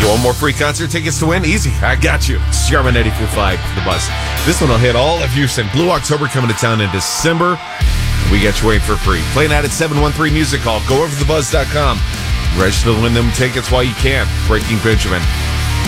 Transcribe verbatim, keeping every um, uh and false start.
Want more free concert tickets to win? Easy. I got you. Sharman ninety-four point five for the bus. This one will hit all of Houston. Blue October coming to town in December. We got you waiting for free. Playing out at seven one three Music Hall. Go over to the buzz dot com. Register to win them tickets while you can. Breaking Benjamin.